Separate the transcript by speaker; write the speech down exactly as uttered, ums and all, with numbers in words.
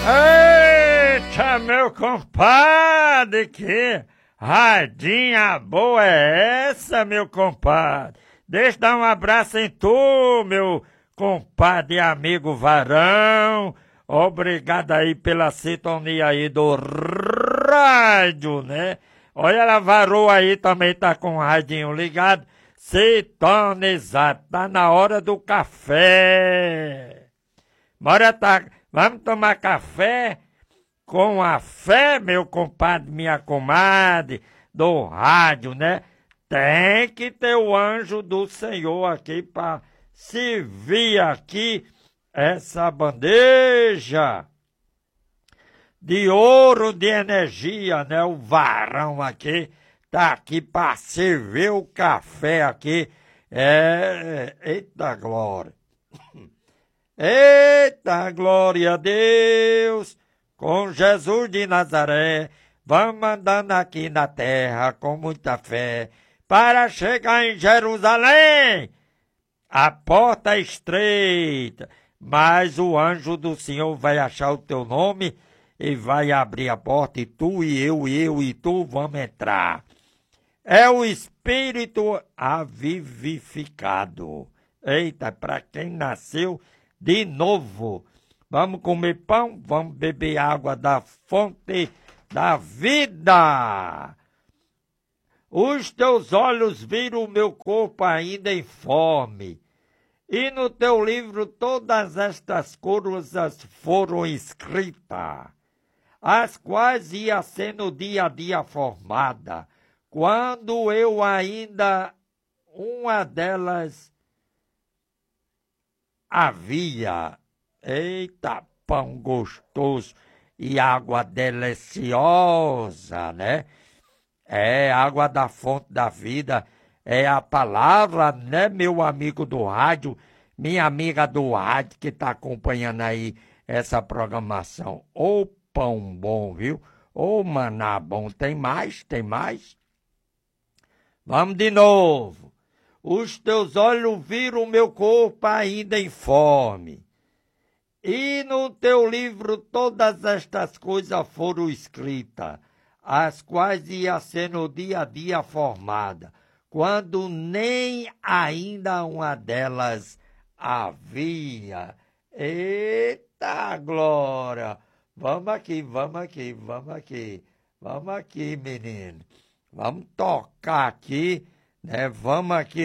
Speaker 1: Eita, meu compadre, que radinha boa é essa, meu compadre? Deixa eu dar um abraço em tu, meu compadre e amigo Varão. Obrigado aí pela sintonia aí do rádio, né? Olha, ela varou aí, também tá com o radinho ligado, sintonizado, tá na hora do café. Bora tá, vamos tomar café com a fé, meu compadre, minha comadre, do rádio, né? Tem que ter o anjo do Senhor aqui para servir aqui essa bandeja de ouro de energia, né? O varão aqui tá aqui para servir o café aqui. É, eita glória. Eita glória a Deus. Com Jesus de Nazaré, vamos andando aqui na terra com muita fé, para chegar em Jerusalém. A porta é estreita, mas o anjo do Senhor vai achar o teu nome e vai abrir a porta, e tu e eu, e eu e tu vamos entrar. É o Espírito avivificado. Eita, para quem nasceu de novo. Vamos comer pão, vamos beber água da fonte da vida. Os teus olhos viram o meu corpo ainda em fome, e no teu livro todas estas coisas foram escritas, as quais ia sendo dia a dia formada, quando eu ainda uma delas havia. Eita, pão gostoso e água deliciosa, né? É água da fonte da vida, é a palavra, né, meu amigo do rádio, minha amiga do rádio que está acompanhando aí essa programação. Ô pão bom, viu? Ô maná bom, tem mais? Tem mais? Vamos de novo. Os teus olhos viram o meu corpo ainda em fome, e no teu livro todas estas coisas foram escritas, as quais ia ser no dia a dia formada, quando nem ainda uma delas havia. Eita glória! Vamos aqui, vamos aqui, vamos aqui, vamos aqui, menino. Vamos tocar aqui, né? Vamos aqui.